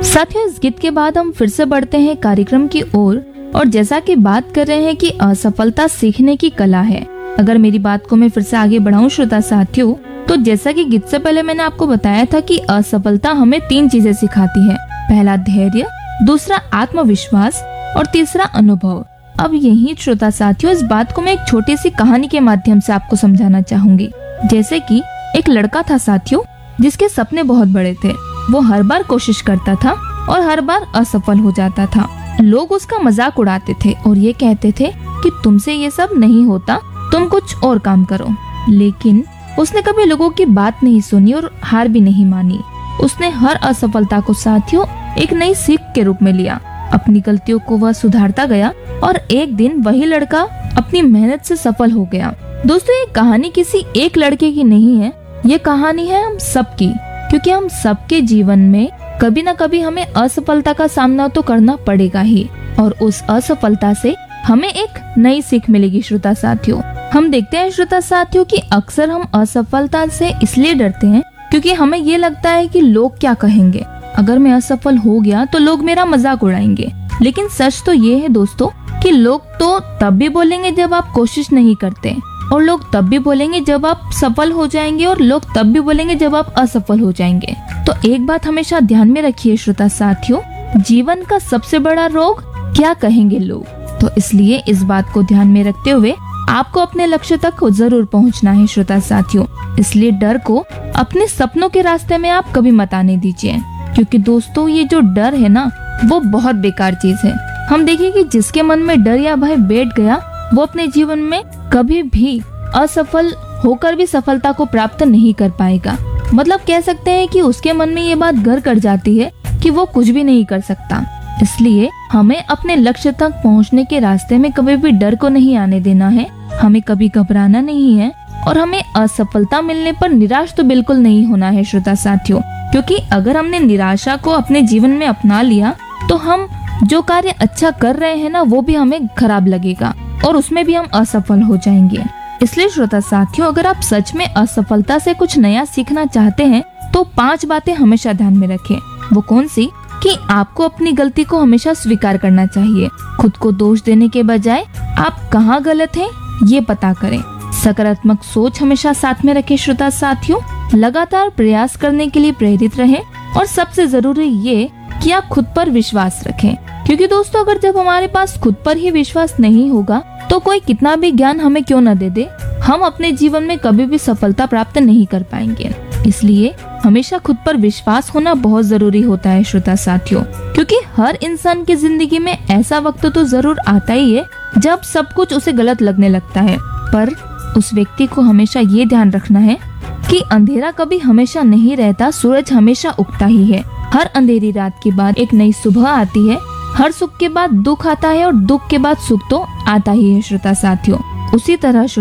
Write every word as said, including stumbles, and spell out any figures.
साथियों, इस गीत के बाद हम फिर से बढ़ते हैं कार्यक्रम की ओर और जैसा कि बात कर रहे हैं कि असफलता सीखने की कला है। अगर मेरी बात को मैं फिर से आगे बढ़ाऊं श्रोता साथियों, तो जैसा कि गीत से पहले मैंने आपको बताया था कि असफलता हमें तीन चीजें सिखाती है। पहला धैर्य, दूसरा आत्मविश्वास और तीसरा अनुभव। अब यही श्रोता साथियों, इस बात को मैं एक छोटी सी कहानी के माध्यम से आपको समझाना चाहूंगी। जैसे कि एक लड़का था साथियों, जिसके सपने बहुत बड़े थे। वो हर बार कोशिश करता था और हर बार असफल हो जाता था। लोग उसका मजाक उड़ाते थे और ये कहते थे कि तुमसे ये सब नहीं होता, तुम कुछ और काम करो। लेकिन उसने कभी लोगों की बात नहीं सुनी और हार भी नहीं मानी। उसने हर असफलता को साथियों एक नई सीख के रूप में लिया। अपनी गलतियों को वह सुधारता गया और एक दिन वही लड़का अपनी मेहनत से सफल हो गया। दोस्तों, ये कहानी किसी एक लड़के की नहीं है, ये कहानी है हम सबकी, क्योंकि हम सबके जीवन में कभी न कभी हमें असफलता का सामना तो करना पड़ेगा ही, और उस असफलता से हमें एक नई सीख मिलेगी। श्रोता साथियों, हम देखते हैं श्रोता साथियों कि अक्सर हम असफलता से इसलिए डरते हैं क्योंकि हमें ये लगता है कि लोग क्या कहेंगे। अगर मैं असफल हो गया तो लोग मेरा मजाक उड़ाएंगे। लेकिन सच तो ये है दोस्तों कि लोग तो तब भी बोलेंगे जब आप कोशिश नहीं करते, और लोग तब भी बोलेंगे जब आप सफल हो जाएंगे, और लोग तब भी बोलेंगे जब आप असफल हो जाएंगे। तो एक बात हमेशा ध्यान में रखिए श्रोता साथियों, जीवन का सबसे बड़ा रोग क्या कहेंगे लोग। तो इसलिए इस बात को ध्यान में रखते हुए आपको अपने लक्ष्य तक जरूर पहुंचना है श्रोता साथियों। इसलिए डर को अपने सपनों के रास्ते में आप कभी मत आने दीजिए, क्योंकि दोस्तों ये जो डर है ना, वो बहुत बेकार चीज है। हम देखिए कि जिसके मन में डर या भय बैठ गया, वो अपने जीवन में कभी भी असफल होकर भी सफलता को प्राप्त नहीं कर पाएगा। मतलब कह सकते हैं कि उसके मन में ये बात घर कर जाती है कि वो कुछ भी नहीं कर सकता। इसलिए हमें अपने लक्ष्य तक पहुंचने के रास्ते में कभी भी डर को नहीं आने देना है, हमें कभी घबराना नहीं है, और हमें असफलता मिलने पर निराश तो बिल्कुल नहीं होना है श्रोता साथियों। क्योंकि अगर हमने निराशा को अपने जीवन में अपना लिया तो हम जो कार्य अच्छा कर रहे हैं ना, वो भी हमें खराब लगेगा और उसमें भी हम असफल हो जाएंगे। इसलिए श्रोता साथियों, अगर आप सच में असफलता से कुछ नया सीखना चाहते हैं तो पांच बातें हमेशा ध्यान में रखें। वो कौन सी? कि आपको अपनी गलती को हमेशा स्वीकार करना चाहिए। खुद को दोष देने के बजाय आप कहाँ गलत हैं ये पता करें। सकारात्मक सोच हमेशा साथ में रखें श्रोता साथियों। लगातार प्रयास करने के लिए प्रेरित रहें, और सबसे जरूरी ये कि आप खुद पर विश्वास रखें। क्योंकि दोस्तों, अगर जब हमारे पास खुद पर ही विश्वास नहीं होगा तो कोई कितना भी ज्ञान हमें क्यों न दे दे, हम अपने जीवन में कभी भी सफलता प्राप्त नहीं कर पाएंगे। इसलिए हमेशा खुद पर विश्वास होना बहुत जरूरी होता है श्रोता साथियों। क्योंकि हर इंसान की जिंदगी में ऐसा वक्त तो जरूर आता ही है जब सब कुछ उसे गलत लगने लगता है, पर उस व्यक्ति को हमेशा ये ध्यान रखना है कि अंधेरा कभी हमेशा नहीं रहता, सूरज हमेशा उगता ही है। हर अंधेरी रात के बाद एक नई सुबह आती है, हर सुख के बाद दुख आता है, और दुख के बाद सुख तो आता ही है श्रोता साथियों। उसी तरह